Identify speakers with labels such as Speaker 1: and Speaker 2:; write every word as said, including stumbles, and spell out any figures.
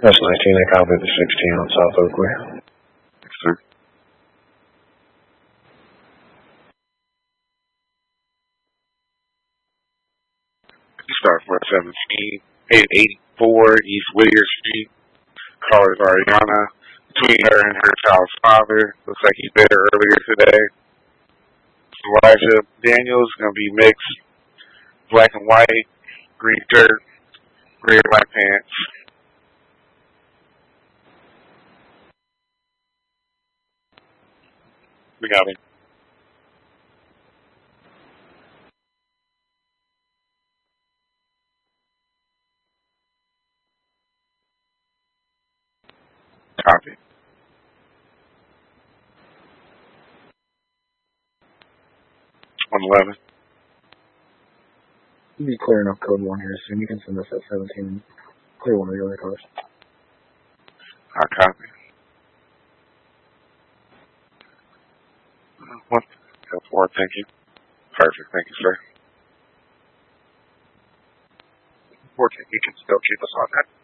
Speaker 1: That's nineteen. I copied the sixteen on South Oakley.
Speaker 2: Yes, sir. You start for seventeen, eight eighty-four East Whittier Street. Caller is Ariana. Between her and her child's father. Looks like he bit her earlier today. Elijah Daniels going to be mixed. Black and white, green shirt, gray and black pants. We got it. Copy. one eleven.
Speaker 1: You'll be clearing up code one here soon. You can send us at seventeen and clear one of the other cars.
Speaker 2: I copy. What? Four, thank you. Perfect, thank you, sir.
Speaker 3: fourteen, you can still keep us on that.